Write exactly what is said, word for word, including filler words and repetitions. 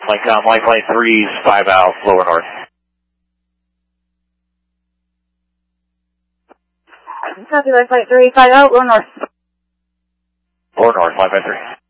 Flightcom, Light Flight three, five out, lower north. Copy, Light Flight three, five out, lower north. Lower north, Light Flight three.